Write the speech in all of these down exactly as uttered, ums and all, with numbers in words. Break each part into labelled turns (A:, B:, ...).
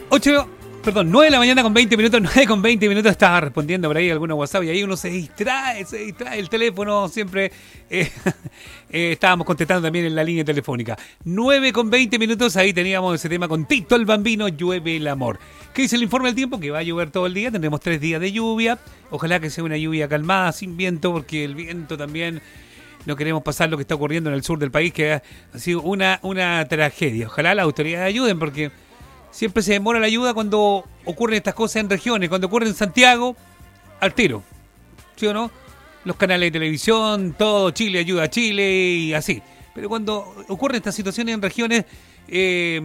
A: ocho, perdón, nueve de la mañana con veinte minutos, nueve con veinte minutos, estaba respondiendo por ahí algunos WhatsApp y ahí uno se distrae, se distrae el teléfono, siempre eh, eh, estábamos contestando también en la línea telefónica. nueve con veinte minutos, ahí teníamos ese tema con Tito el Bambino, Llueve el Amor. ¿Qué dice el informe del tiempo? Que va a llover todo el día, tendremos tres días de lluvia, ojalá que sea una lluvia calmada, sin viento, porque el viento también... No queremos pasar lo que está ocurriendo en el sur del país, que ha, ha sido una, una tragedia. Ojalá las autoridades ayuden, porque siempre se demora la ayuda cuando ocurren estas cosas en regiones. Cuando ocurre en Santiago, al tiro. ¿Sí o no? Los canales de televisión, todo, Chile ayuda a Chile y así. Pero cuando ocurren estas situaciones en regiones, eh,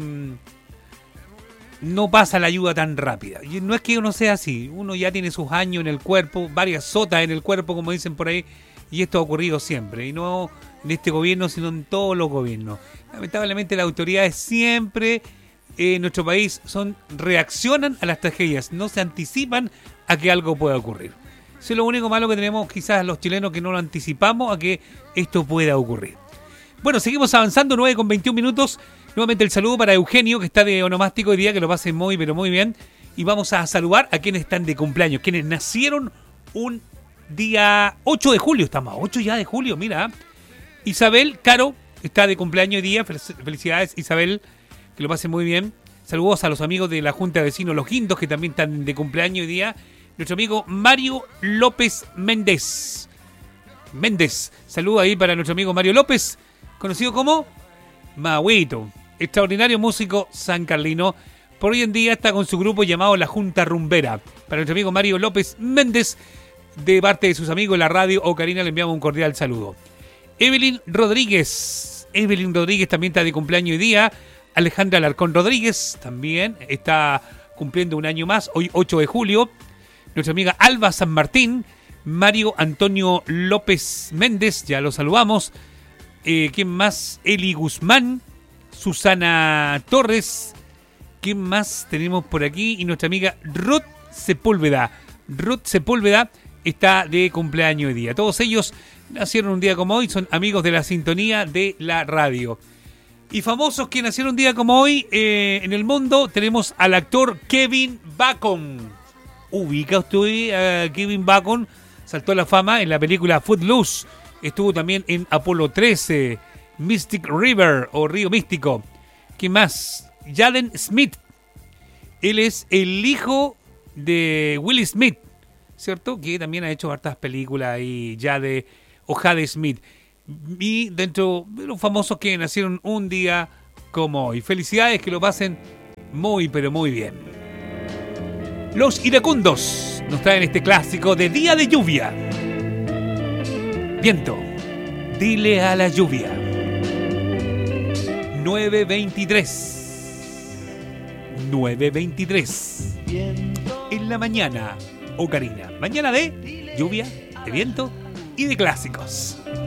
A: no pasa la ayuda tan rápida. Y no es que uno sea así. Uno ya tiene sus años en el cuerpo, varias sotas en el cuerpo, como dicen por ahí. Y esto ha ocurrido siempre, y no en este gobierno, sino en todos los gobiernos. Lamentablemente las autoridades siempre en nuestro país son reaccionan a las tragedias, no se anticipan a que algo pueda ocurrir. Eso es lo único malo que tenemos quizás los chilenos, que no lo anticipamos a que esto pueda ocurrir. Bueno, seguimos avanzando, nueve con veintiún minutos. Nuevamente el saludo para Eugenio, que está de onomástico hoy día, que lo pase muy, pero muy bien. Y vamos a saludar a quienes están de cumpleaños, quienes nacieron un día ocho de julio, estamos a ocho ya de julio, mira. Isabel Caro está de cumpleaños hoy día, felicidades Isabel, que lo pase muy bien. Saludos a los amigos de la Junta de Vecinos Los Guindos, que también están de cumpleaños hoy día. Nuestro amigo Mario López Méndez. Méndez, saludo ahí para nuestro amigo Mario López, conocido como Mahuito, extraordinario músico sancarlino. Por hoy en día está con su grupo llamado La Junta Rumbera. Para nuestro amigo Mario López Méndez, de parte de sus amigos en la radio Ocarina, le enviamos un cordial saludo. Evelyn Rodríguez. Evelyn Rodríguez también está de cumpleaños hoy día. Alejandra Alarcón Rodríguez también está cumpliendo un año más, hoy ocho de julio. Nuestra amiga Alba San Martín. Mario Antonio López Méndez, ya lo saludamos. Eh, ¿Quién más? Eli Guzmán. Susana Torres. ¿Quién más tenemos por aquí? Y nuestra amiga Ruth Sepúlveda. Ruth Sepúlveda está de cumpleaños hoy día. Todos ellos nacieron un día como hoy, son amigos de la sintonía de la radio. Y famosos que nacieron un día como hoy eh, en el mundo, tenemos al actor Kevin Bacon. ¿Ubica usted a Kevin Bacon? Saltó a la fama en la película Footloose. Estuvo también en Apolo trece, Mystic River o Río Místico. ¿Quién más? Jaden Smith. Él es el hijo de Will Smith, ¿cierto? Que también ha hecho hartas películas ahí ya de Jade Smith. Y dentro de los famosos que nacieron un día como hoy. Felicidades, que lo pasen muy, pero muy bien. Los iracundos nos traen este clásico de Día de Lluvia. Viento, dile a la lluvia. nueve veintitrés. nueve veintitrés. En la mañana, Ocarina. Mañana de lluvia, de viento y de clásicos.